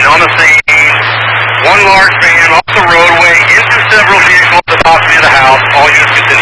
on the scene. One large van off the roadway into several vehicles at the property of the house. All units